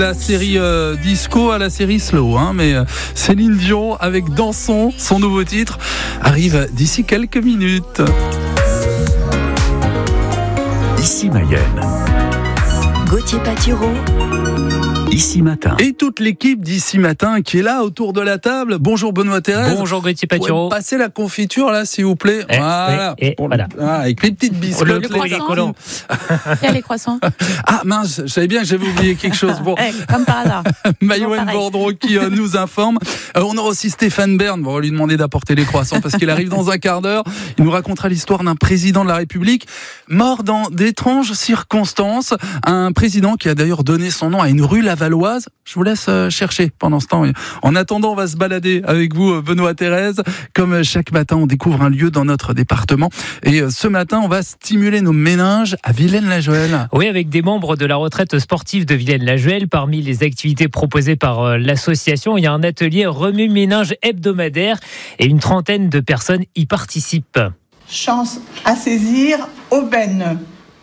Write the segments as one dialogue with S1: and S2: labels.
S1: La série disco à la série slow, mais Céline Dion avec Dansons, son nouveau titre, arrive d'ici quelques minutes.
S2: Ici Mayenne.
S3: Gauthier Patureau.
S2: Ici Matin.
S1: Et toute l'équipe d'Ici Matin qui est là autour de la table. Bonjour Benoît Thérèse.
S4: Bonjour Gauthier Patureau.
S1: Passez la confiture là s'il vous plaît. Voilà.
S4: Voilà.
S1: Avec les petites biscottes.
S4: Les collants.
S5: Il y a les croissants.
S1: Ah mince, je savais bien que j'avais oublié quelque chose. Bon.
S5: Comme par hasard.
S1: Mayouen Bordreau qui nous informe. On aura aussi Stéphane Bern. On va lui demander d'apporter les croissants parce qu'il arrive dans un quart d'heure. Il nous racontera l'histoire d'un président de la République mort dans d'étranges circonstances. Un président qui a d'ailleurs donné son nom à une rue lavalloise. Je vous laisse chercher pendant ce temps. En attendant, on va se balader avec vous, Benoît Thérèse. Comme chaque matin, on découvre un lieu dans notre département. Et ce matin, on va stimuler nos méninges à Villaines-la-Joëlle.
S4: Oui, avec des membres de la retraite sportive de Villaines-la-Joëlle. Parmi les activités proposées par l'association, il y a un atelier remue-méninge hebdomadaire et une trentaine de personnes y participent.
S6: Chance à saisir, aubaine.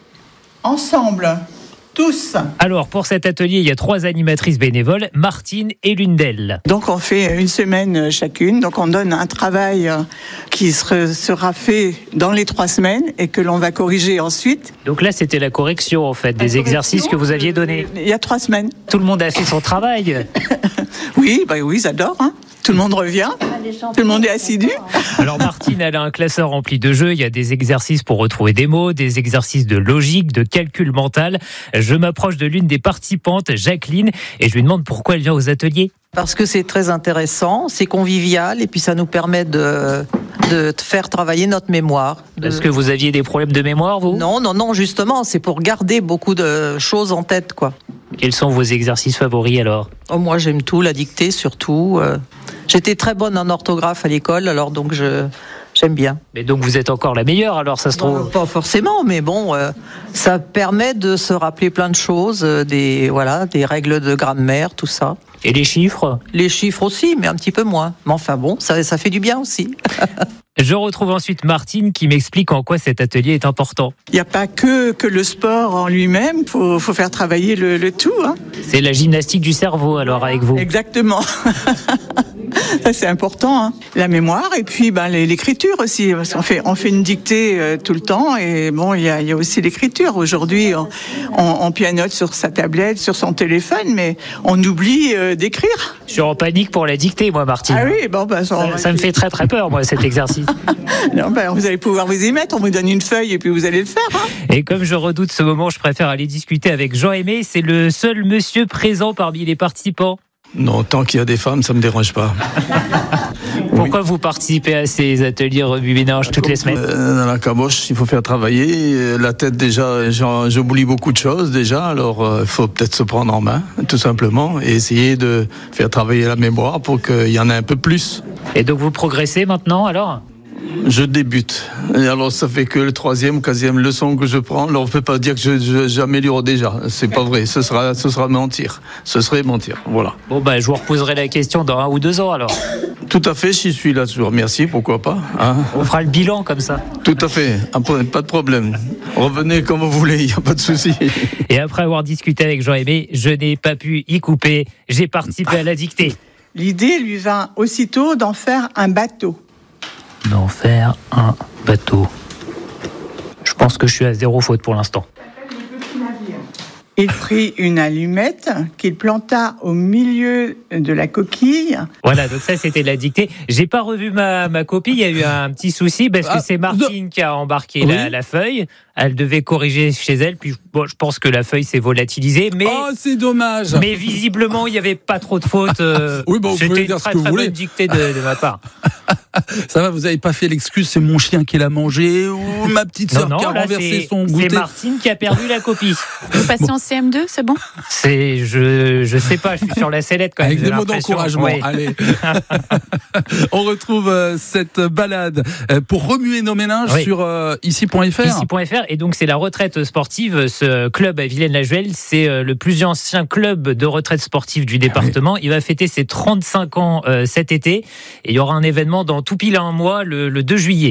S6: Ensemble. Tous.
S4: Alors, pour cet atelier, il y a 3 animatrices bénévoles, Martine et l'une d'elles.
S6: Donc, on fait une semaine chacune. Donc, on donne un travail qui sera fait dans les 3 semaines et que l'on va corriger ensuite.
S4: Donc là, c'était la correction, en fait, des exercices que vous aviez donnés.
S6: Il y a 3 semaines.
S4: Tout le monde a fait son travail.
S6: Oui, j'adore. Tout le monde revient. Tout le monde est assidu.
S4: Alors Martine, elle a un classeur rempli de jeux. Il y a des exercices pour retrouver des mots, des exercices de logique, de calcul mental. Je m'approche de l'une des participantes, Jacqueline, et je lui demande pourquoi elle vient aux ateliers.
S7: Parce que c'est très intéressant, c'est convivial et puis ça nous permet de faire travailler notre mémoire.
S4: Est-ce que vous aviez des problèmes de mémoire, vous ?
S7: Non, justement, c'est pour garder beaucoup de choses en tête, quoi.
S4: Quels sont vos exercices favoris alors ?
S7: Moi, j'aime tout, la dictée surtout. J'étais très bonne en orthographe à l'école, alors donc j'aime bien.
S4: Mais donc vous êtes encore la meilleure alors, ça se trouve ?
S7: Pas forcément, mais bon, ça permet de se rappeler plein de choses, des règles de grammaire, tout ça.
S4: Et les chiffres ?
S7: Les chiffres aussi, mais un petit peu moins. Mais enfin bon, ça fait du bien aussi.
S4: Je retrouve ensuite Martine qui m'explique en quoi cet atelier est important.
S6: Il n'y a pas que le sport en lui-même, faut faire travailler le tout.
S4: C'est la gymnastique du cerveau alors avec vous.
S6: Exactement. Ça c'est important, la mémoire et puis l'écriture aussi, parce qu'on fait une dictée tout le temps et bon il y a aussi l'écriture. Aujourd'hui on pianote sur sa tablette, sur son téléphone, mais on oublie d'écrire.
S4: Je suis en panique pour la dictée moi, Martine.
S6: Ah oui,
S4: ça me fait très très peur moi cet exercice.
S6: Non, vous allez pouvoir vous y mettre, on vous donne une feuille et puis vous allez le faire.
S4: Et comme je redoute ce moment, je préfère aller discuter avec Jean-Aimé, c'est le seul monsieur présent parmi les participants.
S8: Non, tant qu'il y a des femmes, ça me dérange pas.
S4: Pourquoi vous participez à ces ateliers remue-méninge toutes les semaines ?
S8: Dans la caboche, il faut faire travailler. La tête, déjà, j'oublie beaucoup de choses déjà. Alors, il faut peut-être se prendre en main, tout simplement, et essayer de faire travailler la mémoire pour qu'il y en ait un peu plus.
S4: Et donc, vous progressez maintenant, alors ?
S8: Je débute. Et alors, ça fait que le 3e ou 4e leçon que je prends. Alors, on ne peut pas dire que j'améliore déjà. C'est pas vrai. Ce sera mentir. Ce serait mentir. Voilà.
S4: Bon, je vous reposerai la question dans 1 ou 2 ans, alors.
S8: Tout à fait, j'y suis là toujours. Merci, pourquoi pas.
S4: On fera le bilan comme ça.
S8: Tout à fait, pas de problème. Revenez comme vous voulez, il n'y a pas de souci.
S4: Et après avoir discuté avec Jean-Aimé, je n'ai pas pu y couper. J'ai participé à la dictée.
S6: L'idée lui vint aussitôt d'en faire un bateau.
S4: D'en faire un bateau. Je pense que je suis à 0 faute pour l'instant.
S6: Il prit une allumette qu'il planta au milieu de la coquille.
S4: Voilà, donc ça c'était la dictée. J'ai pas revu ma copie, il y a eu un petit souci parce que c'est Martine qui a embarqué la feuille. Elle devait corriger chez elle, puis je pense que la feuille s'est volatilisée. Mais,
S1: c'est dommage.
S4: Mais visiblement, il n'y avait pas trop de fautes.
S1: C'était une très bonne
S4: dictée de ma part.
S1: Ça va, vous n'avez pas fait l'excuse, c'est mon chien qui l'a mangé ou ma petite sœur qui a renversé son goûter.
S4: C'est Martine qui a perdu la copie.
S5: Vous passez en CM2, c'est bon ?
S4: Je sais pas, je suis sur la sellette quand même.
S1: Avec des mots d'encouragement, oui. Allez. On retrouve cette balade pour remuer nos méninges sur ici.fr.
S4: Ici.fr, et donc c'est la retraite sportive. Ce club à Villaines-la-Joëlle, c'est le plus ancien club de retraite sportive du département. Il va fêter ses 35 ans cet été et il y aura un événement dans tout pile 1 mois, le 2 juillet.